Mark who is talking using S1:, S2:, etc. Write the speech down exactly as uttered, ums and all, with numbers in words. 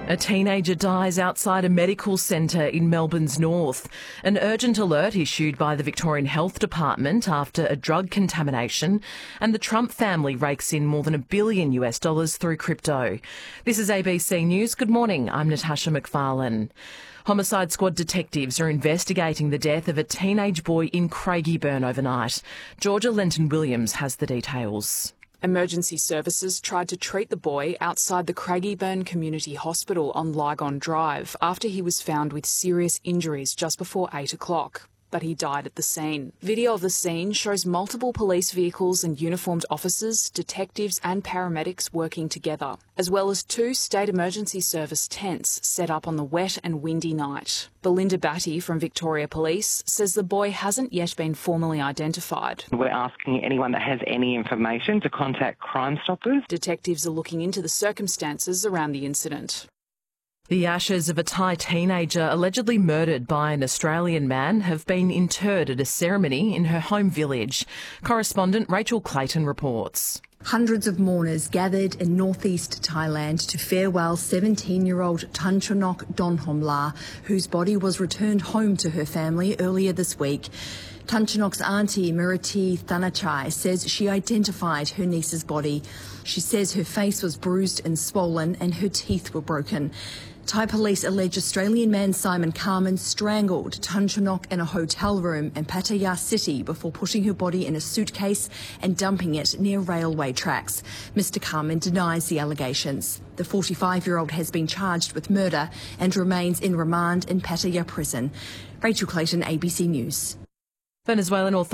S1: A teenager dies outside a medical centre in Melbourne's north. An urgent alert issued by the Victorian Health Department after a drug contamination, and the Trump family rakes in more than a billion US dollars through crypto. This is A B C News. Good morning. I'm Natasha McFarlane. Homicide Squad detectives are investigating the death of a teenage boy in Craigieburn overnight. Georgia Lenton-Williams has the details.
S2: Emergency services tried to treat the boy outside the Craigieburn Community Hospital on Lygon Drive after he was found with serious injuries just before eight o'clock. But he died at the scene. Video of the scene shows multiple police vehicles and uniformed officers, detectives and paramedics working together, as well as two state emergency service tents set up on the wet and windy night. Belinda Batty from Victoria Police says the boy hasn't yet been formally identified.
S3: We're asking anyone that has any information to contact Crime Stoppers.
S2: Detectives are looking into the circumstances around the incident.
S1: The ashes of a Thai teenager allegedly murdered by an Australian man have been interred at a ceremony in her home village. Correspondent Rachel Clayton reports.
S4: Hundreds of mourners gathered in northeast Thailand to farewell seventeen-year-old Tanchonok Donhomla, whose body was returned home to her family earlier this week. Tanchonok's auntie, Murati Thanachai, says she identified her niece's body. She says her face was bruised and swollen and her teeth were broken. Thai police allege Australian man Simon Carman strangled Tanchonok in a hotel room in Pattaya City before putting her body in a suitcase and dumping it near railway tracks. Mister Carman denies the allegations. The forty-five-year-old has been charged with murder and remains in remand in Pattaya prison. Rachel Clayton, A B C News.
S1: Venezuelan authorities